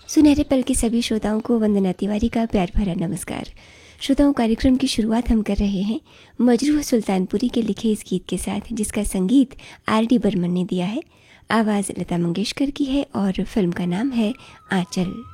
सुनहरे पल के सभी श्रोताओं को वंदना तिवारी का प्यार भरा नमस्कार। श्रोताओं, कार्यक्रम की शुरुआत हम कर रहे हैं मजरूह सुल्तानपुरी के लिखे इस गीत के साथ, जिसका संगीत आर.डी. बर्मन ने दिया है। आवाज़ लता मंगेशकर की है और फिल्म का नाम है आंचल।